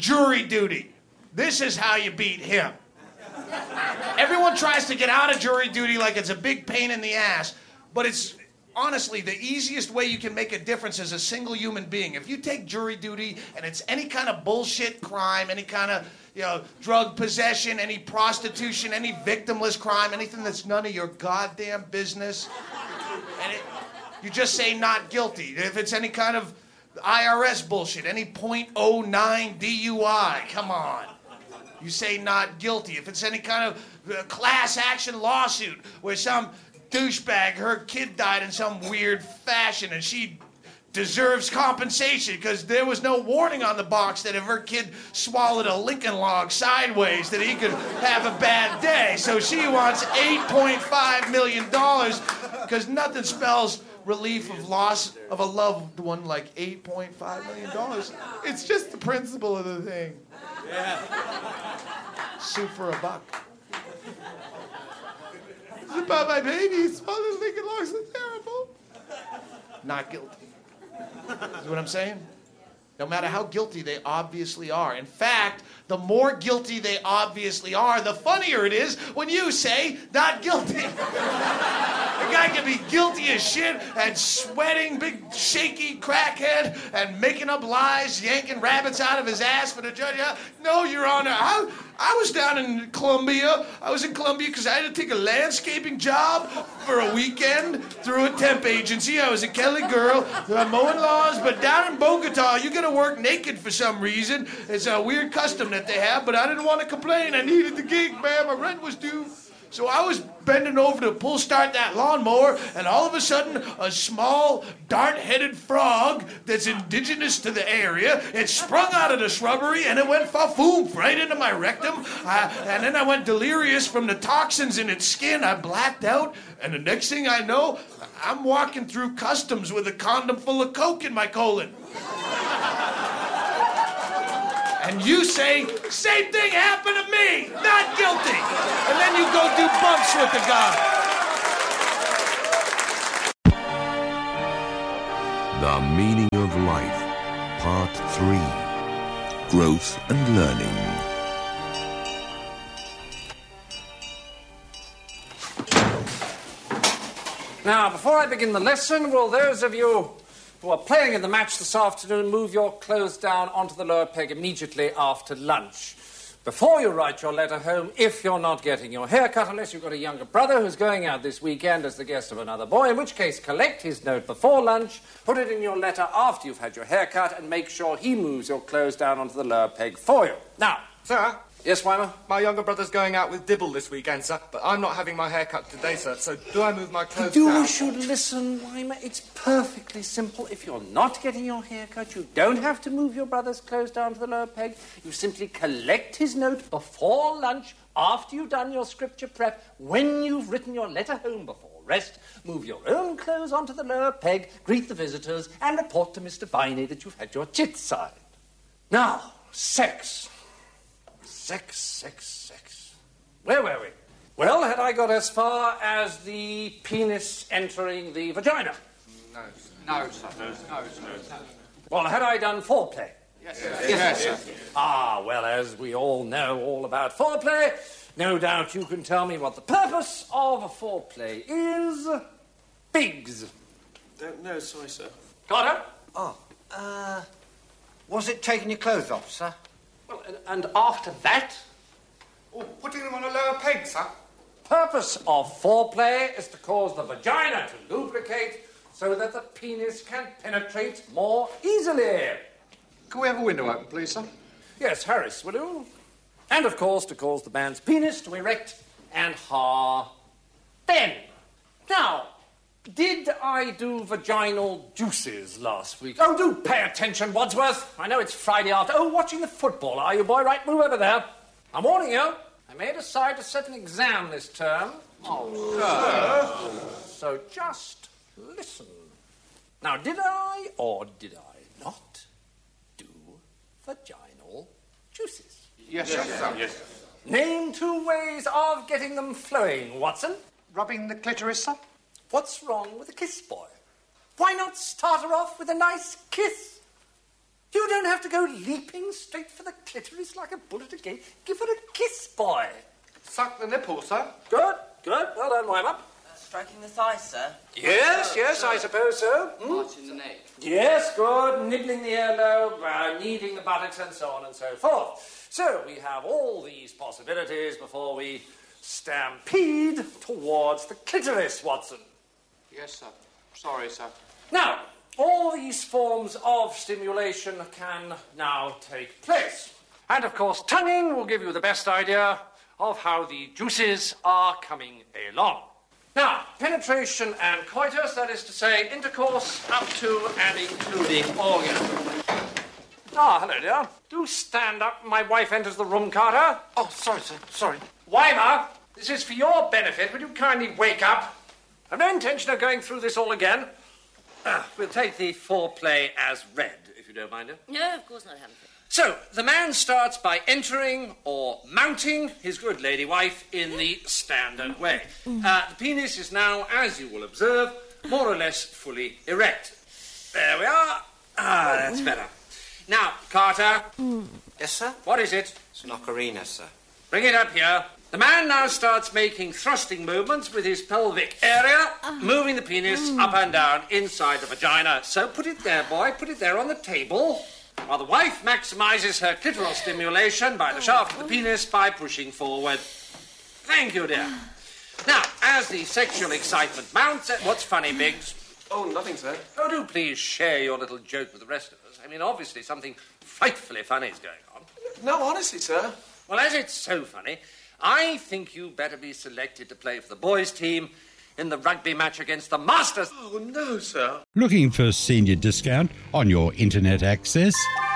jury duty. This is how you beat him. Everyone tries to get out of jury duty like it's a big pain in the ass, but it's honestly the easiest way you can make a difference as a single human being. If you take jury duty and it's any kind of bullshit crime, any kind of drug possession, any prostitution, any victimless crime, anything that's none of your goddamn business, and you just say not guilty. If it's any kind of IRS bullshit, any .09 DUI, come on. You say not guilty. If it's any kind of class action lawsuit where some douchebag, her kid died in some weird fashion and she deserves compensation because there was no warning on the box that if her kid swallowed a Lincoln log sideways that he could have a bad day. So she wants $8.5 million because nothing spells relief of loss of a loved one like $8.5 million. It's just the principle of the thing. Yeah. Sue for a buck. It's about my baby. Swallowed Lincoln logs are terrible. Not guilty. See what I'm saying? No matter how guilty they obviously are. In fact, the more guilty they obviously are, the funnier it is when you say not guilty. The guy can be guilty as shit and sweating, big shaky crackhead and making up lies, yanking rabbits out of his ass for the judge. No, Your Honor, I was down in Colombia. I was in Colombia because I had to take a landscaping job for a weekend through a temp agency. I was a Kelly girl, mowing lawns, but down in Bogota, you gotta work naked for some reason. It's a weird custom that they have, but I didn't want to complain. I needed the gig, man. My rent was due. So I was bending over to pull start that lawnmower, and all of a sudden, a small, dart-headed frog that's indigenous to the area, it sprung out of the shrubbery, and it went fa-foom right into my rectum. And then I went delirious from the toxins in its skin. I blacked out, and the next thing I know, I'm walking through customs with a condom full of coke in my colon. And you say, same thing happened to me, not guilty. And then you go do bumps with the guy. The Meaning of Life, Part 3, Growth and Learning. Now, before I begin the lesson, will those of you who are playing in the match this afternoon move your clothes down onto the lower peg immediately after lunch? Before you write your letter home, if you're not getting your hair cut, unless you've got a younger brother who's going out this weekend as the guest of another boy, in which case collect his note before lunch, put it in your letter after you've had your hair cut, and make sure he moves your clothes down onto the lower peg for you. Now, Sir? Yes, Weimer? My younger brother's going out with Dibble this weekend, sir, but I'm not having my hair cut today, sir, so do I move my clothes down? You should listen, Weimer. It's perfectly simple. If you're not getting your hair cut, you don't have to move your brother's clothes down to the lower peg. You simply collect his note before lunch, after you've done your scripture prep, when you've written your letter home before rest, move your own clothes onto the lower peg, greet the visitors, and report to Mr. Viney that you've had your chit signed. Now, sex. Sex. Where were we? Well, had I got as far as the penis entering the vagina? No, sir. Well, had I done foreplay? Yes, sir. Ah, well, as we all know all about foreplay, no doubt you can tell me what the purpose of foreplay is. Biggs. Don't know, sorry, sir. Got her? Was it taking your clothes off, sir? Well, and after that? Oh, putting them on a lower peg, sir. Purpose of foreplay is to cause the vagina to lubricate so that the penis can penetrate more easily. Can we have a window open, please, sir? Yes, Harris, will you? And, of course, to cause the man's penis to erect and then. Now, did I do vaginal juices last week? Oh, do pay attention, Wadsworth. I know it's Friday after. Oh, watching the football, are you, boy? Right, move over there. I'm warning you. I may decide to set an exam this term. So just listen. Now, did I or did I not do vaginal juices? Yes, sir. Yes. Name 2 ways of getting them flowing, Watson. Rubbing the clitoris, sir? What's wrong with a kiss, boy? Why not start her off with a nice kiss? You don't have to go leaping straight for the clitoris like a bullet again. Give her a kiss, boy. Suck the nipple, sir. Good. Well done, Weimar. Striking the thigh, sir. Yes, I suppose so. Marching the neck. Yes, good. Nibbling the earlobe, kneading the buttocks, and so on and so forth. So we have all these possibilities before we stampede towards the clitoris, Watson. Yes, sir. Sorry, sir. Now, all these forms of stimulation can now take place. And, of course, tonguing will give you the best idea of how the juices are coming along. Now, penetration and coitus, that is to say, intercourse up to and including orgasm. Ah, hello, dear. Do stand up. My wife enters the room, Carter. Oh, sorry, sir. Sorry. Weimar, this is for your benefit. Would you kindly wake up? I've no intention of going through this all again. We'll take the foreplay as read, if you don't mind it. No, of course not, Humphrey. So, the man starts by entering or mounting his good lady wife in the standard way. The penis is now, as you will observe, more or less fully erect. There we are. That's better. Now, Carter. Yes, sir? What is it? It's an ocarina, sir. Bring it up here. The man now starts making thrusting movements with his pelvic area, moving the penis up and down inside the vagina. So put it there, boy. Put it there on the table. While the wife maximizes her clitoral stimulation by the shaft of the penis by pushing forward. Thank you, dear. Now, as the sexual excitement mounts... What's funny, Biggs? Oh, nothing, sir. Oh, do please share your little joke with the rest of us. I mean, obviously something frightfully funny is going on. No, honestly, sir. Well, as it's so funny, I think you better be selected to play for the boys' team in the rugby match against the Masters. Oh, no, sir. Looking for a senior discount on your internet access?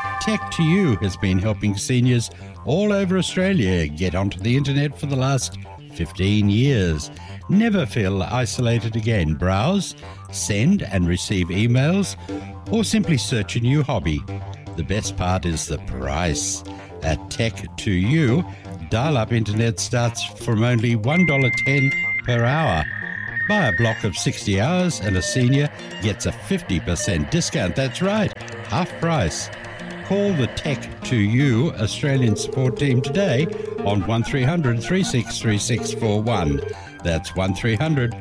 Tech2U has been helping seniors all over Australia get onto the internet for the last 15 years. Never feel isolated again. Browse, send and receive emails, or simply search a new hobby. The best part is the price. At Tech2U, dial-up internet starts from only $1.10 per hour. Buy a block of 60 hours and a senior gets a 50% discount. That's right, half price. Call the Tech2U Australian support team today on 1300 363641. That's 1300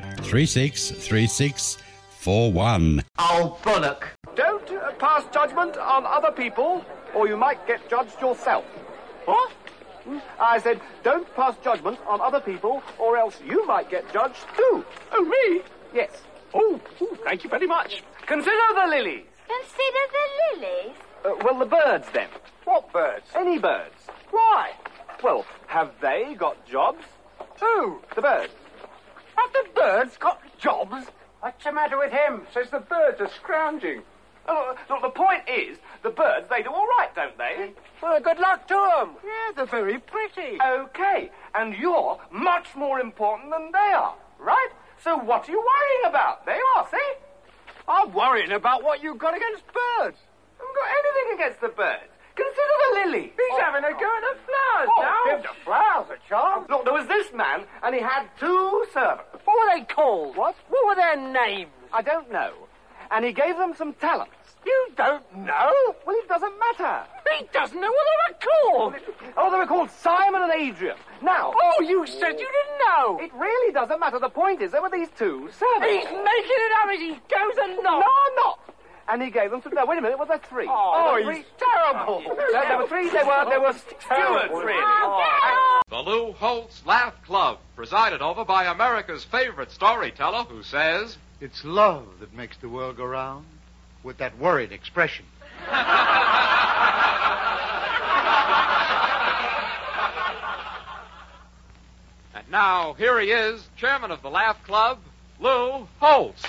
363641. Oh, bollock. Don't pass judgment on other people, or you might get judged yourself. What? I said, don't pass judgment on other people, or else you might get judged too. Oh, me? Yes. Oh, thank you very much. Consider the lilies. Consider the lilies? Well, the birds, then. What birds? Any birds. Why? Well, have they got jobs? Who? The birds. Have the birds got jobs? What's the matter with him? Says the birds are scrounging. Oh, look, the point is, the birds, they do all right, don't they? Well, good luck to them. Yeah, they're very pretty. Okay, and you're much more important than they are, right? So what are you worrying about? They are, see? I'm worrying about what you've got against birds. I haven't got anything against the birds. Consider the lily. He's having a go at the flowers now. Give the flowers a chance. Look, there was this man, and he had 2 servants. What were they called? What were their names? I don't know. And he gave them some talents. You don't know? Well, it doesn't matter. He doesn't know what they were called. They were called Simon and Adrian. Now... Oh, you said you didn't know. It really doesn't matter. The point is, there were these 2 servants. He's making it up as he goes along. No, I'm not. And he gave them some... No, wait a minute. Were there 3? He's terrible. There were 3. They were stewards, really. The Lou Holtz Laugh Club, presided over by America's favorite storyteller who says... It's love that makes the world go round, with that worried expression. And now, here he is, chairman of the Laugh Club, Lou Holtz.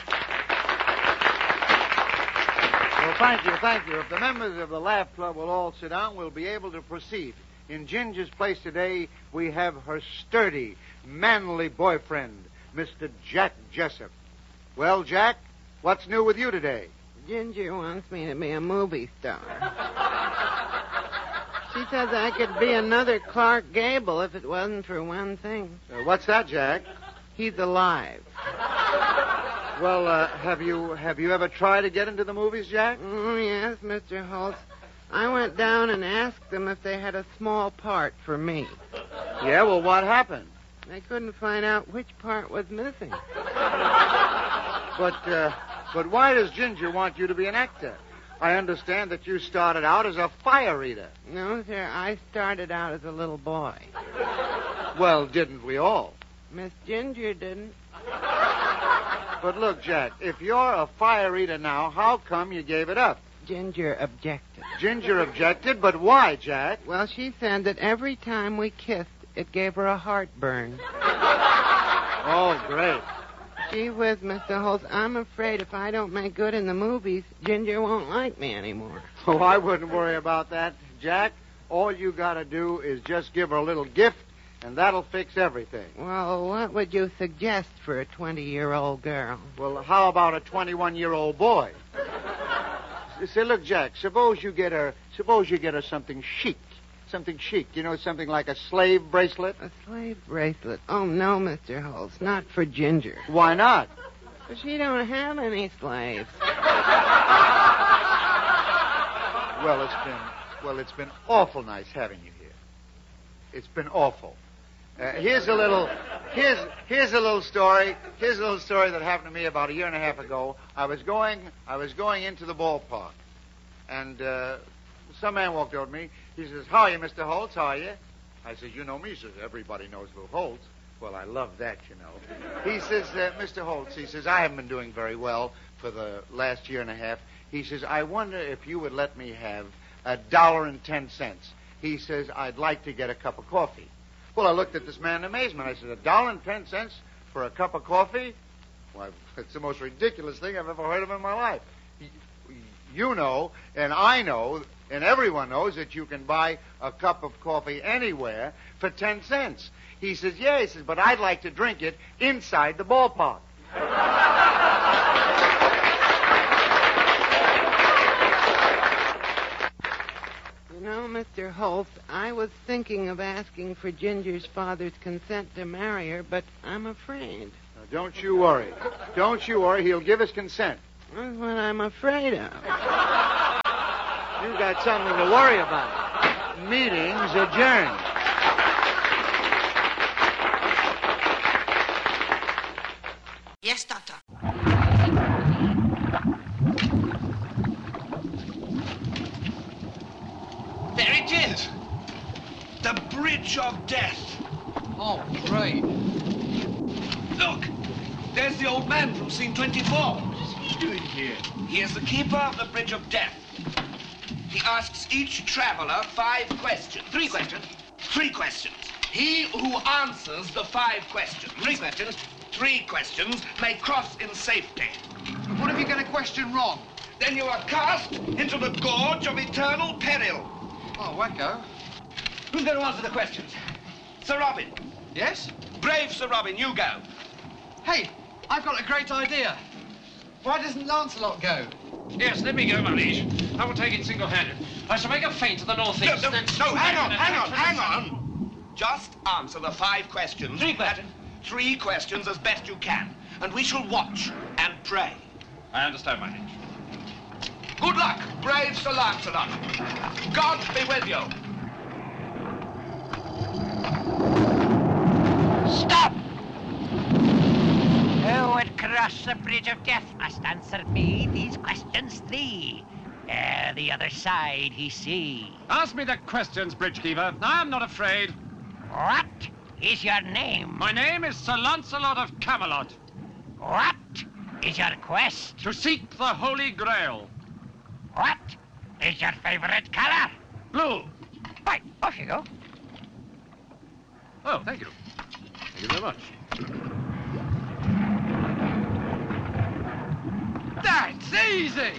Well, thank you. If the members of the Laugh Club will all sit down, we'll be able to proceed. In Ginger's place today, we have her sturdy, manly boyfriend, Mr. Jack Jessup. Well, Jack, what's new with you today? Ginger wants me to be a movie star. She says I could be another Clark Gable if it wasn't for one thing. What's that, Jack? He's alive. Well, have you ever tried to get into the movies, Jack? Oh, yes, Mr. Holtz. I went down and asked them if they had a small part for me. Yeah, well, what happened? They couldn't find out which part was missing. But why does Ginger want you to be an actor? I understand that you started out as a fire eater. No, sir, I started out as a little boy. Well, didn't we all? Miss Ginger didn't. But look, Jack, if you're a fire eater now, how come you gave it up? Ginger objected. Ginger objected, but why, Jack? Well, she said that every time we kissed, it gave her a heartburn. Oh, great. Gee whiz, Mr. Holtz, I'm afraid if I don't make good in the movies, Ginger won't like me anymore. Oh, I wouldn't worry about that, Jack. All you gotta do is just give her a little gift, and that'll fix everything. Well, what would you suggest for a 20-year-old girl? Well, how about a 21-year-old boy? Say, look, Jack, suppose you get her something chic. Something chic, you know, something like a slave bracelet? A slave bracelet? Oh, no, Mr. Holtz, not for Ginger. Why not? But she don't have any slaves. Well, it's been awful nice having you here. It's been awful. Here's a little story. Here's a little story that happened to me about a year and a half ago. I was going into the ballpark, and some man walked over to me. He says, "How are you, Mr. Holtz? How are you?" I said, "You know me." He says, "Everybody knows Lou Holtz." Well, I love that, you know. He says, "Mr. Holtz," he says, "I haven't been doing very well for the last year and a half." He says, "I wonder if you would let me have $1.10. He says, "I'd like to get a cup of coffee." Well, I looked at this man in amazement. I said, $1.10 for a cup of coffee? Why, it's the most ridiculous thing I've ever heard of in my life. You know, and I know, and everyone knows that you can buy a cup of coffee anywhere for 10 cents. He says, "Yeah," he says, "but I'd like to drink it inside the ballpark." You know, Mr. Holtz, I was thinking of asking for Ginger's father's consent to marry her, but I'm afraid. Now, don't you worry. Don't you worry. He'll give his consent. That's what I'm afraid of. You've got something to worry about. Meeting's adjourned. Yes, Doctor. There it is. The Bridge of Death. Oh, great. Look, there's the old man from scene 24. What is he doing here? He is the keeper of the Bridge of Death. He asks each traveler 5 questions. 3 questions? 3 questions. He who answers the 5 questions. 3 questions. 3 questions may cross in safety. What if you get a question wrong? Then you are cast into the gorge of eternal peril. Oh, wacko. Who's going to answer the questions? Sir Robin. Yes? Brave Sir Robin, you go. Hey, I've got a great idea. Why doesn't Lancelot go? Yes, let me go, my liege. I will take it single-handed. I shall make a feint to the northeast. No, hang on. Just answer the 5 questions. 3 questions. 3 questions as best you can. And we shall watch and pray. I understand, my liege. Good luck, brave Sir Lancelot. God be with you. Stop! Who would cross the Bridge of Death must answer me these questions 3. The other side he see. Ask me the questions, Bridgekeeper. I am not afraid. What is your name? My name is Sir Lancelot of Camelot. What is your quest? To seek the Holy Grail. What is your favorite color? Blue. Right, off you go. Oh, thank you. Thank you very much. That's easy.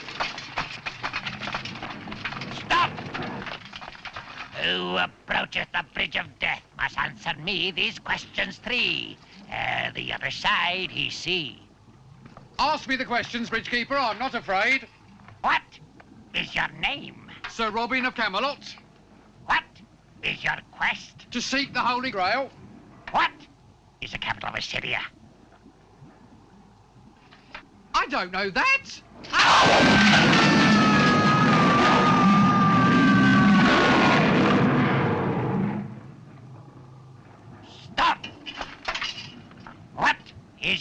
Stop! Who approacheth the Bridge of Death must answer me these questions 3. The other side he see. Ask me the questions, Bridgekeeper. I'm not afraid. What is your name? Sir Robin of Camelot. What is your quest? To seek the Holy Grail. What is the capital of Assyria? I don't know that.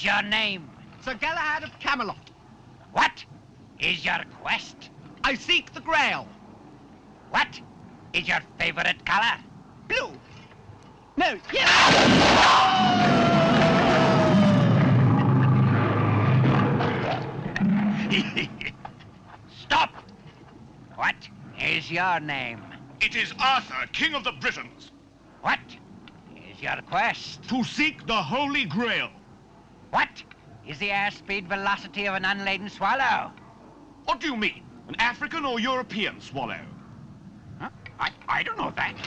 your name? Sir Galahad of Camelot. What is your quest? I seek the Grail. What is your favorite color? Blue. No, yellow. Stop! What is your name? It is Arthur, King of the Britons. What is your quest? To seek the Holy Grail. What is the airspeed velocity of an unladen swallow? What do you mean? An African or European swallow? Huh? I don't know that.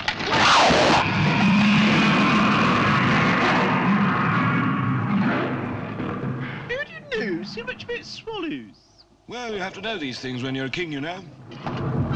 Who do you know so much about swallows? Well, you have to know these things when you're a king, you know.